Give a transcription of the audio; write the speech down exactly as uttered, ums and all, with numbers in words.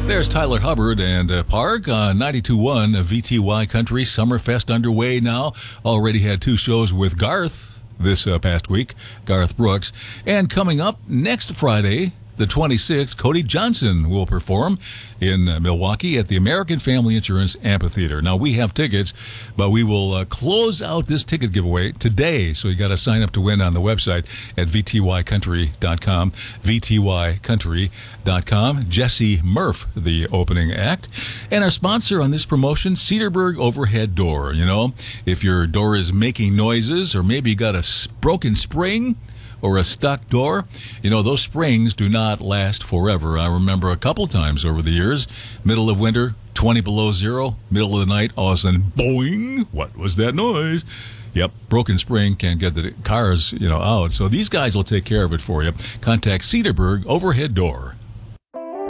There's Tyler Hubbard and uh, Park on ninety-two point one V T Y Country. Summerfest underway now. Already had two shows with Garth this uh, past week, Garth Brooks. And coming up next Friday, the twenty-sixth, Cody Johnson will perform in uh, Milwaukee at the American Family Insurance Amphitheater. Now, we have tickets, but we will uh, close out this ticket giveaway today. So you got to sign up to win on the website at v t y country dot com, v t y country dot com. Jesse Murph, the opening act. And our sponsor on this promotion, Cedarburg Overhead Door. You know, if your door is making noises or maybe you got a s- broken spring or a stuck door, you know, those springs do not last forever. I remember a couple times over the years, middle of winter, twenty below zero, middle of the night, all of a sudden, boing, what was that noise? Yep, broken spring can't get the cars, you know, out. So these guys will take care of it for you. Contact Cedarburg Overhead Door.